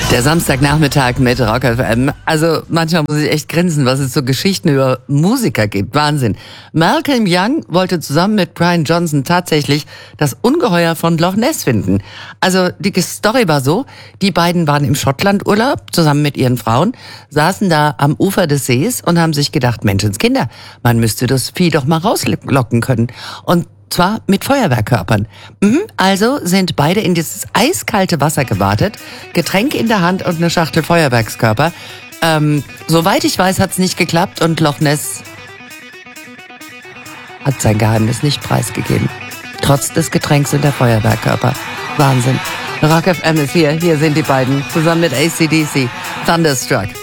Der Samstagnachmittag mit Rock FM. Also manchmal muss ich echt grinsen, was es so Geschichten über Musiker gibt. Wahnsinn. Malcolm Young wollte zusammen mit Brian Johnson tatsächlich das Ungeheuer von Loch Ness finden. Also die Story war so, die beiden waren im Schottlandurlaub zusammen mit ihren Frauen, saßen da am Ufer des Sees und haben sich gedacht, Menschenskinder, man müsste das Vieh doch mal rauslocken können. Und zwar mit Feuerwerkkörpern. Also sind beide in dieses eiskalte Wasser gewartet, Getränk in der Hand und eine Schachtel Feuerwerkskörper. Soweit ich weiß, hat's nicht geklappt und Loch Ness hat sein Geheimnis nicht preisgegeben. Trotz des Getränks und der Feuerwerkkörper. Wahnsinn. Rock FM ist hier sind die beiden, zusammen mit AC/DC. Thunderstruck.